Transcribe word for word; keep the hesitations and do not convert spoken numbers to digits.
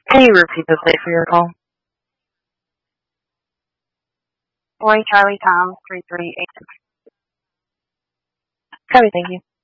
Can you repeat the plate for your call? Boy Charlie Tom three three eight. Copy, thank you.